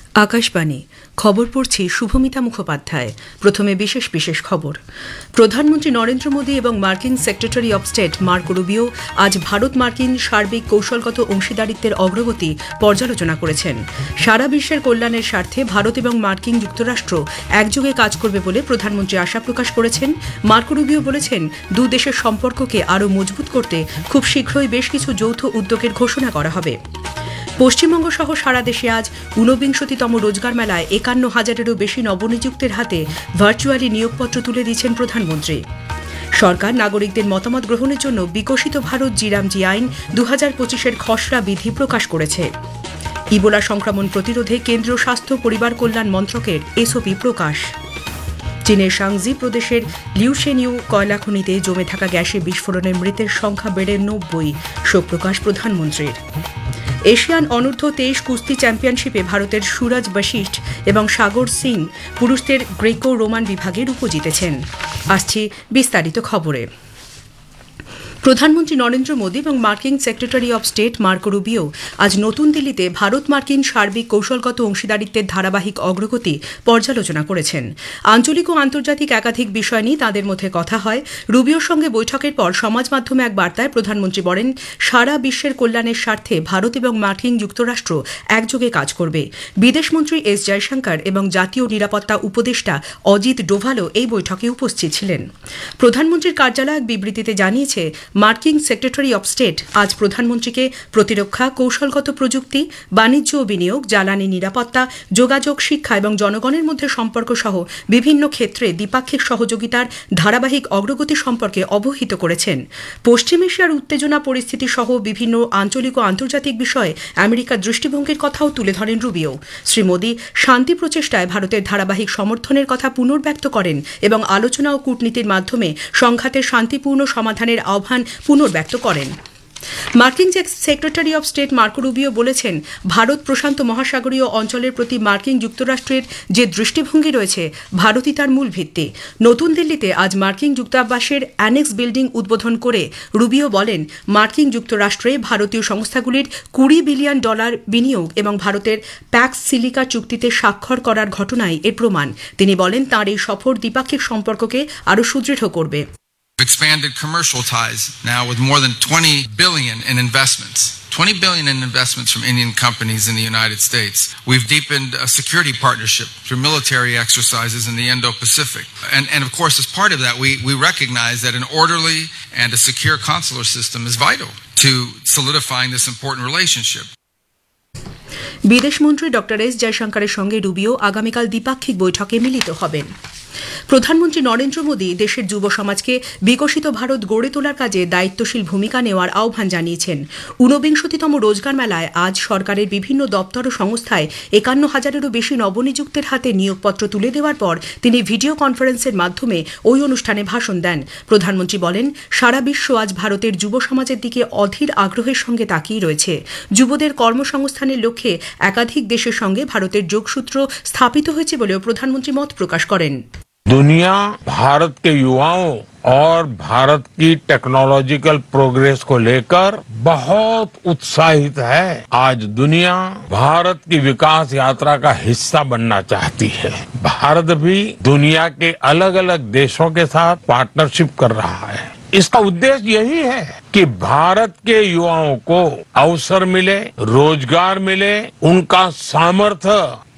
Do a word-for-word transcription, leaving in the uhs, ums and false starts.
আকাশবাণী খবর পড়ছি শুভমিতা মুখোপাধ্যায়। প্রথমে বিশেষ বিশেষ খবর। প্রধানমন্ত্রী নরেন্দ্র মোদী এবং মার্কিন secretary of state Marco Rubio আজ ভারত মার্কিন সার্বিক কৌশলগত অংশীদারিত্বের অগ্রগতি পর্যালোচনা করেছেন। সারা বিশ্বের কল্যাণের স্বার্থে ভারত এবং মার্কিন যুক্তরাষ্ট্র একযোগে কাজ করবে বলে প্রধানমন্ত্রী আশা প্রকাশ করেছেন। মার্কো রুবিও বলেছেন, দু দেশের সম্পর্ককে আরও মজবুত করতে খুব শীঘ্রই বেশ কিছু যৌথ উদ্যোগের ঘোষণা করা হবে। পশ্চিমবঙ্গ সহ সারা দেশে আজ ঊনবিংশতিতম রোজগার মেলায় একান্ন হাজারেরও বেশি নবনিযুক্তের হাতে ভার্চুয়ালি নিয়োগপত্র তুলে দিচ্ছেন প্রধানমন্ত্রী। সরকার নাগরিকদের মতামত গ্রহণের জন্য বিকশিত ভারত জিরামজি আইন দু হাজার পঁচিশের খসড়া বিধি প্রকাশ করেছে। ইবোলা সংক্রমণ প্রতিরোধে কেন্দ্রীয় স্বাস্থ্য পরিবার কল্যাণ মন্ত্রকের এসওপি প্রকাশ। চীনের শাংজি প্রদেশের লিউশেনিউ কয়লা খনিতে জমে থাকা গ্যাসে বিস্ফোরণে মৃতের সংখ্যা বেড়ে নব্বই, শোক প্রকাশ প্রধানমন্ত্রীর। এশিয়ান অনূর্ধ্ব তেইশ কুস্তি চ্যাম্পিয়নশিপে ভারতের সুরজ বশিষ্ঠ এবং সাগর সিং পুরুষদের গ্রেকো রোমান বিভাগে রূপো জিতেছেন। আসছি বিস্তারিত খবরে। প্রধানমন্ত্রী নরেন্দ্র মোদী এবং মার্কিন secretary of state Marco Rubio আজ নতুন দিল্লিতে ভারত মার্কিন সার্বিক কৌশলগত অংশীদারিত্বের ধারাবাহিক অগ্রগতি পর্যালোচনা করেছেন। আঞ্চলিক ও আন্তর্জাতিক একাধিক বিষয় নিয়ে তাঁদের মধ্যে কথা হয়। রুবিওর সঙ্গে বৈঠকের পর সমাজ মাধ্যমে এক বার্তায় প্রধানমন্ত্রী বলেন, সারা বিশ্বের কল্যাণের স্বার্থে ভারত এবং মার্কিন যুক্তরাষ্ট্র একযোগে কাজ করবে। বিদেশমন্ত্রী এস জয়শঙ্কর এবং জাতীয় নিরাপত্তা উপদেষ্টা অজিত ডোভালও এই বৈঠকে উপস্থিত ছিলেন। প্রধানমন্ত্রীর কার্যালয় এক বিবৃতিতে জানিয়েছে, মার্কিন সেক্রেটারি অব স্টেট আজ প্রধানমন্ত্রীকে প্রতিরক্ষা, কৌশলগত প্রযুক্তি, বাণিজ্য ও বিনিয়োগ, জ্বালানি নিরাপত্তা, যোগাযোগ, শিক্ষা এবং জনগণের মধ্যে সম্পর্ক সহ বিভিন্ন ক্ষেত্রে দ্বিপাক্ষিক সহযোগিতার ধারাবাহিক অগ্রগতি সম্পর্কে অবহিত করেছেন। পশ্চিম এশিয়ার উত্তেজনা পরিস্থিতি সহ বিভিন্ন আঞ্চলিক ও আন্তর্জাতিক বিষয়ে আমেরিকার দৃষ্টিভঙ্গির কথাও তুলে ধরেন রুবিও। শ্রী মোদী শান্তি প্রচেষ্টায় ভারতের ধারাবাহিক সমর্থনের কথা পুনর্ব্যক্ত করেন এবং আলোচনা ও কূটনীতির মাধ্যমে সংঘাতের শান্তিপূর্ণ সমাধানের আহ্বান পুনর্ব্যক্ত করেন। মার্কিন secretary of state Marco Rubio বলেছেন, ভারত প্রশান্ত মহাসাগরীয় অঞ্চলের প্রতি মার্কিন যুক্তরাষ্ট্রের যে দৃষ্টিভঙ্গি রয়েছে, ভারতই তার মূল ভিত্তি। নতুন দিল্লিতে আজ মার্কিন দূতাবাসের অ্যানেক্স বিল্ডিং উদ্বোধন করে রুবিও বলেন, মার্কিন যুক্তরাষ্ট্রে ভারতীয় সংস্থাগুলির কুড়ি বিলিয়ন ডলার বিনিয়োগ এবং ভারতের প্যাক্স সিলিকা চুক্তিতে স্বাক্ষর করার ঘটনাই এর প্রমাণ। তিনি বলেন, তাঁর এই সফর দ্বিপাক্ষিক সম্পর্ককে আরও সুদৃঢ় করবে। Expanded commercial ties now with more than twenty billion in investments. twenty billion in investments from Indian companies in the United States. We've deepened a security partnership through military exercises in the Indo-Pacific. And, and of course, as part of that, we, we recognize that an orderly and a secure consular system is vital to solidifying this important relationship. বিদেশমন্ত্রী doctor S জয়শঙ্করের সঙ্গে Rubio আগামীকাল দ্বিপাক্ষিক বৈঠকে মিলিত হবেন। প্রধানমন্ত্রী নরেন্দ্র মোদী দেশের যুব সমাজকে বিকশিত ভারত গড়ে তোলার কাজে দায়িত্বশীল ভূমিকা নেওয়ার আহ্বান জানিয়েছেন। ঊনবিংশতিতম রোজগার মেলায় আজ সরকারের বিভিন্ন দপ্তর ও সংস্থায় একান্ন হাজারেরও বেশি নবনিযুক্তের হাতে নিয়োগপত্র তুলে দেওয়ার পর তিনি ভিডিও কনফারেন্সের মাধ্যমে ওই অনুষ্ঠানে ভাষণ দেন। প্রধানমন্ত্রী বলেন, সারা বিশ্ব আজ ভারতের যুব সমাজের দিকে অধীর আগ্রহের সঙ্গে তাকিয়ে রয়েছে। যুবদের কর্মসংস্থানের লক্ষ্যে একাধিক দেশের সঙ্গে ভারতের যোগসূত্র স্থাপিত হয়েছে বলেও প্রধানমন্ত্রী মত প্রকাশ করেন। दुनिया भारत के युवाओं और भारत की टेक्नोलॉजिकल प्रोग्रेस को लेकर बहुत उत्साहित है। आज दुनिया भारत की विकास यात्रा का हिस्सा बनना चाहती है। भारत भी दुनिया के अलग अलग देशों के साथ पार्टनरशिप कर रहा है। इसका उद्देश्य यही है कि भारत के युवाओं को अवसर मिले, रोजगार मिले, उनका सामर्थ्य